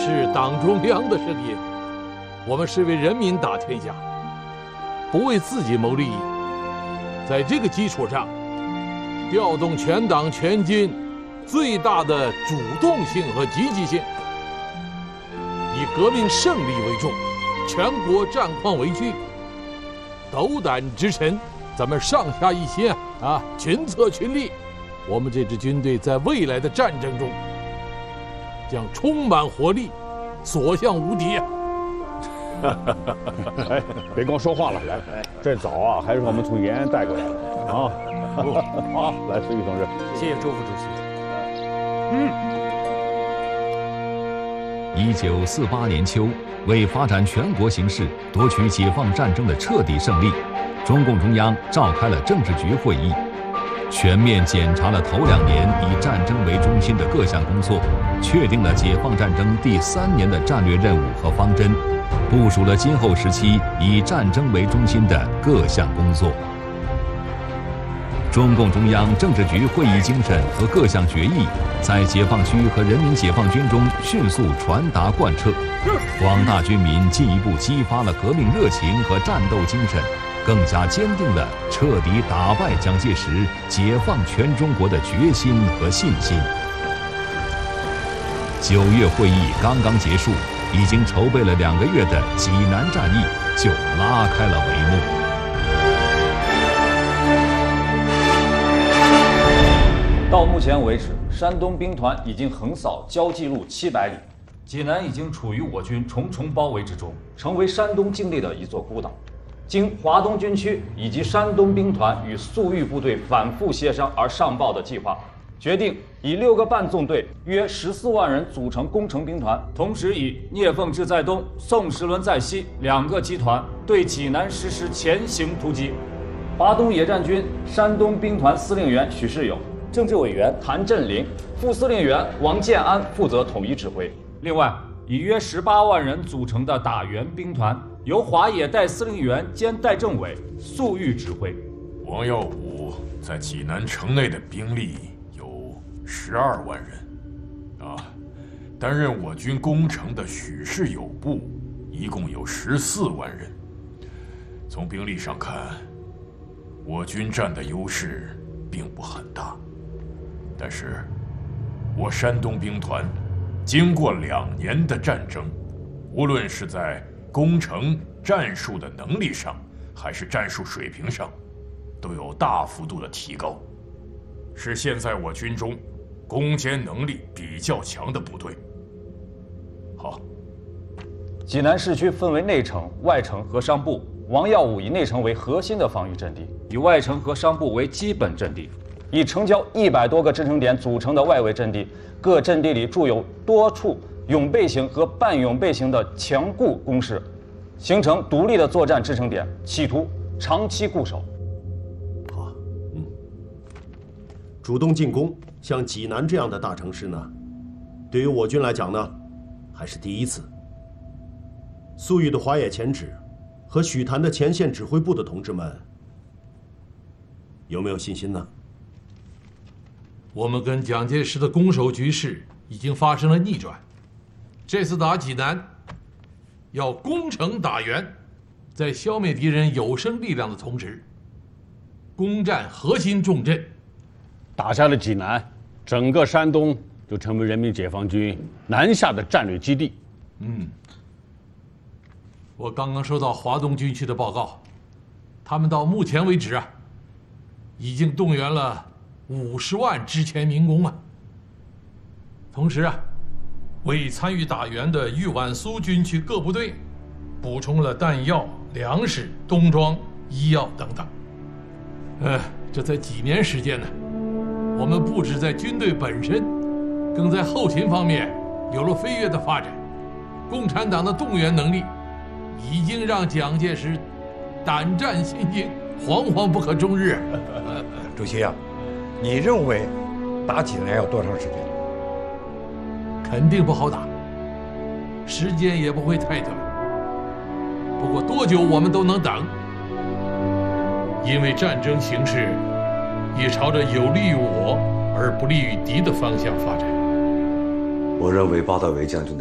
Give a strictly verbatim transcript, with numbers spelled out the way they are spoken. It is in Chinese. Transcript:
是党中央的声音，我们是为人民打天下，不为自己谋利益。在这个基础上，调动全党全军最大的主动性和积极性，以革命胜利为重，全国战况为据，斗胆直陈，咱们上下一心啊，群策群力，我们这支军队在未来的战争中将充满活力，所向无敌啊！ 哎，别跟我说话了，来，这枣啊，还是我们从延安带过来的啊。好，来，孙毅同志， 谢谢周副主席。 嗯。 一九四八年秋，为发展全国形势，夺取解放战争的彻底胜利，中共中央召开了政治局会议，全面检查了头两年以战争为中心的各项工作，确定了解放战争第三年的战略任务和方针，部署了今后时期以战争为中心的各项工作。中共中央政治局会议精神和各项决议在解放区和人民解放军中迅速传达贯彻，广大军民进一步激发了革命热情和战斗精神，更加坚定了彻底打败蒋介石、解放全中国的决心和信心。九月会议刚刚结束，已经筹备了两个月的济南战役就拉开了帷幕。 到目前为止，山东兵团已经横扫交际路七百里，济南已经处于我军重重包围之中，成为山东境内的一座孤岛。经华东军区以及山东兵团与粟裕部队反复协商而上报的计划，决定以六个半纵队约十四万人组成攻城兵团，同时以聂凤智在东、宋时轮在西两个集团对济南实施前行突击。华东野战军山东兵团司令员许世友、政治委员谭震林、副司令员王建安负责统一指挥。另外，以约十八万人组成的打援兵团，由华野代司令员兼代政委粟裕指挥。 王耀武在济南城内的兵力有十二万人，啊，担任我军攻城的许世友部一共有十四万人。从兵力上看，我军占的优势并不很大。但是，我山东兵团经过两年的战争，无论是在攻城战术的能力上，还是战术水平上，都有大幅度的提高，是现在我军中攻坚能力比较强的部队。好， 济南市区分为内城、外城和商部，王耀武以内城为核心的防御阵地，以外城和商部为基本阵地。以城郊一百多个支撑点组成的外围阵地，各阵地里筑有多处拥背型和半拥背型的强固工事，形成独立的作战支撑点，企图长期固守。 好，嗯，主动进攻，像济南这样的大城市呢，对于我军来讲呢，还是第一次。粟裕的华野前指和许谭的前线指挥部的同志们，有没有信心呢？ 我们跟蒋介石的攻守局势已经发生了逆转，这次打济南，要攻城打援，在消灭敌人有生力量的同时，攻占核心重镇。 打下了济南，整个山东就成为人民解放军南下的战略基地。 嗯，我刚刚收到华东军区的报告，他们到目前为止啊，已经动员了五十万之前民工啊。同时啊，为参与打援的豫皖苏军区各部队补充了弹药、粮食、冬装、医药等等。呃，这才几年时间呢，我们不止在军队本身，更在后勤方面有了飞跃的发展。共产党的动员能力已经让蒋介石胆战心惊，惶惶不可终日。 主席啊，你认为打济南要多长时间？ 肯定不好打，时间也不会太短。不过多久我们都能等，因为战争形势也朝着有利于我而不利于敌的方向发展。 我认为八大为将军的